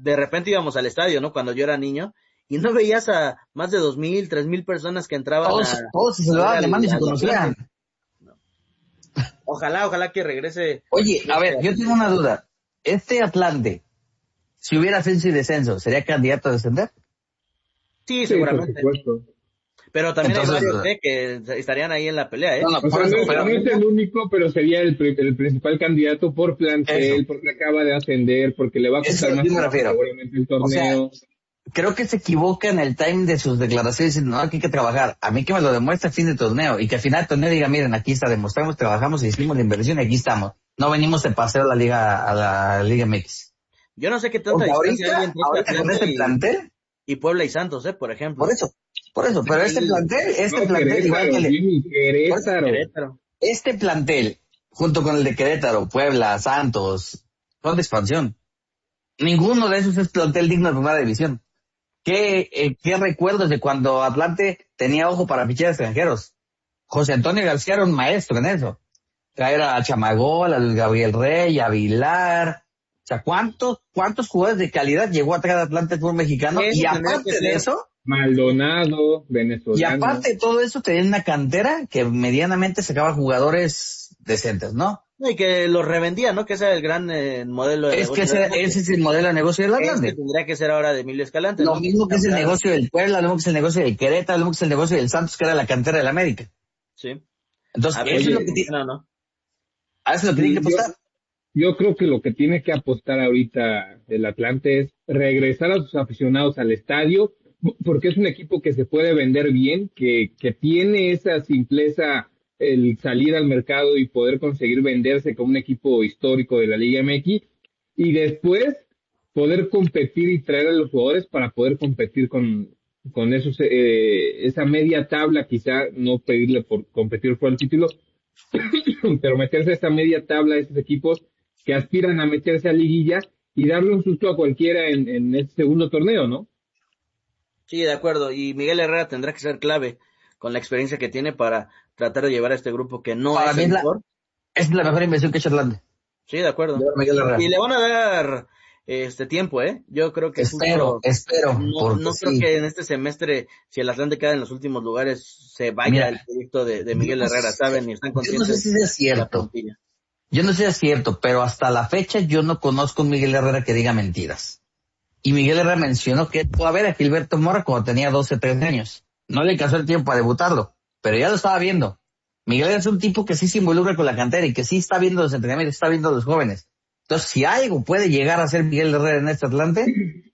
de repente íbamos al estadio, ¿no? Cuando yo era niño, y no veías a más de 2,000, 3,000 personas que entraban todos se saludaban de mano y se conocían. No. Ojalá que regrese. Oye, a ver, yo tengo una duda. ¿Este Atlante, si hubiera ascenso y descenso, sería candidato a descender? Sí, seguramente. Por supuesto. Pero también hay varios que estarían ahí en la pelea, ¿eh? No es el único, pero sería el principal candidato por plantel, porque acaba de ascender, porque le va a costar más seguramente el torneo. O sea, creo que se equivoca en el time de sus declaraciones, diciendo, no, aquí hay que trabajar. A mí que me lo demuestre a fin de torneo, y que al final del torneo diga, miren, aquí está, demostramos, trabajamos, hicimos la inversión y aquí estamos. No venimos de paseo a la Liga MX. Yo no sé qué tanta distancia hay entre ahorita con este plantel y Puebla y Santos, por ejemplo. Por eso, pero este plantel igual que Querétaro. Este plantel, junto con el de Querétaro, Puebla, Santos, son de expansión. Ninguno de esos es plantel digno de primera división. ¿Qué recuerdos de cuando Atlante tenía ojo para fichar extranjeros? José Antonio García era un maestro en eso. Traer a Chamagol, a Luis Gabriel Rey, a Vilar. O sea, ¿cuántos jugadores de calidad llegó a traer Atlante fútbol mexicano? Y aparte de eso, Maldonado, venezolano. Y aparte de todo eso, tenía una cantera que medianamente sacaba jugadores decentes, ¿no? Y que los revendía, ¿no? Que ese era el gran modelo de negocio. Ese es el modelo de negocio del Atlante. Tendría que ser ahora de Emilio Escalante. Lo mismo que es el negocio del Puebla, lo mismo que es el negocio del Querétaro, lo mismo que es el negocio del Santos, que era la cantera del América. Sí. Entonces, eso es lo que tiene. A eso es lo que tiene que apostar. Yo creo que lo que tiene que apostar ahorita el Atlante es regresar a sus aficionados al estadio, porque es un equipo que se puede vender bien, que tiene esa simpleza, el salir al mercado y poder conseguir venderse como un equipo histórico de la Liga MX, y después poder competir y traer a los jugadores para poder competir con esos, esa media tabla, quizá no pedirle por competir por el título, pero meterse a esa media tabla de esos equipos que aspiran a meterse a liguilla y darle un susto a cualquiera en este segundo torneo, ¿no? Sí, de acuerdo. Y Miguel Herrera tendrá que ser clave con la experiencia que tiene para tratar de llevar a este grupo que no es el mejor. Es la mejor inversión que ha hecho Atlante. Sí, de acuerdo. Y le van a dar tiempo, Yo creo que espero. No creo que en este semestre, si el Atlante queda en los últimos lugares, se vaya el proyecto de Miguel Herrera, ¿saben? Y están conscientes. Yo no sé si es cierto. Yo no sé si es cierto, pero hasta la fecha yo no conozco a Miguel Herrera que diga mentiras. Y Miguel Herrera mencionó que fue a ver a Gilberto Mora cuando tenía 12, 13 años. No le alcanzó el tiempo para debutarlo, pero ya lo estaba viendo. Miguel Herrera es un tipo que sí se involucra con la cantera y que sí está viendo los entrenamientos, está viendo a los jóvenes. Entonces, si algo puede llegar a ser Miguel Herrera en este Atlante,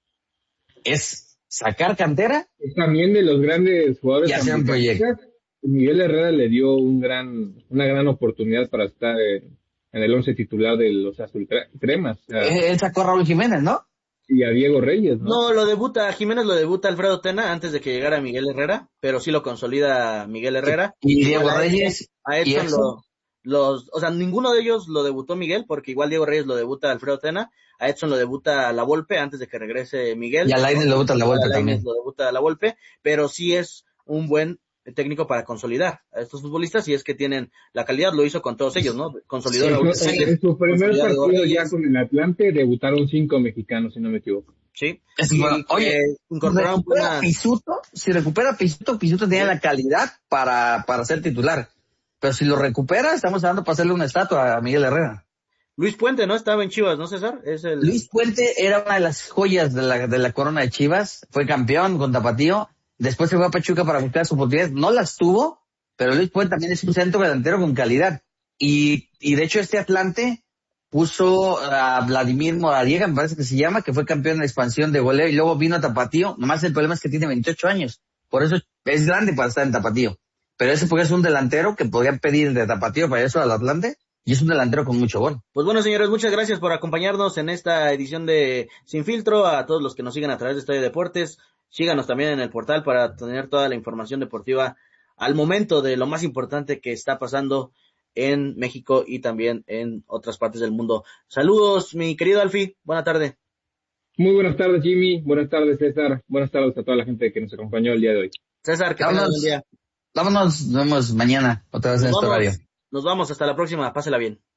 es sacar cantera. Es también de los grandes jugadores. Y hacer un proyecto. Miguel Herrera le dio una gran oportunidad para estar en el 11 titular de los Azul Cremas. O sea, él sacó a Raúl Jiménez, ¿no? Y a Diego Reyes, ¿no? No, Jiménez lo debuta Alfredo Tena antes de que llegara Miguel Herrera, pero sí lo consolida Miguel Herrera. Y Diego Reyes. A Edson o sea, ninguno de ellos lo debutó Miguel, porque igual Diego Reyes lo debuta Alfredo Tena, a Edson lo debuta La Volpe antes de que regrese Miguel. Y a Lainez lo debuta La Volpe también. Lo debuta La Volpe, pero sí es un buen técnico para consolidar a estos futbolistas, y es que tienen la calidad, lo hizo con todos ellos, ¿no? Consolidó en su primer partido ya con el Atlante debutaron 5 mexicanos, si no me equivoco. Sí. Oye, incorporaron si recupera Pisuto tenía la calidad para ser titular. Pero si lo recupera, estamos hablando para hacerle una estatua a Miguel Herrera. Luis Puente, ¿no? Estaba en Chivas, ¿no, César? Luis Puente era una de las joyas de la corona de Chivas, fue campeón con Tapatío. Después se fue a Pachuca para buscar su oportunidad. No las tuvo, pero Luis Puente también es un centro delantero con calidad. Y de hecho este Atlante puso a Vladimir Moradiega, me parece que se llama, que fue campeón de expansión de goleo y luego vino a Tapatío. Nomás el problema es que tiene 28 años. Por eso es grande para estar en Tapatío. Pero ese porque es un delantero que podrían pedir de Tapatío para eso al Atlante. Y es un delantero con mucho gol. Pues bueno, señores, muchas gracias por acompañarnos en esta edición de Sin Filtro. A todos los que nos siguen a través de Estadio Deportes, síganos también en el portal para tener toda la información deportiva al momento de lo más importante que está pasando en México y también en otras partes del mundo. Saludos, mi querido Alfie, buena tarde. Muy buenas tardes, Jimmy, buenas tardes, César, buenas tardes a toda la gente que nos acompañó el día de hoy. César, que tengas un día. Vámonos, nos vemos mañana, otra vez en este horario. Nos vamos, hasta la próxima, pásela bien.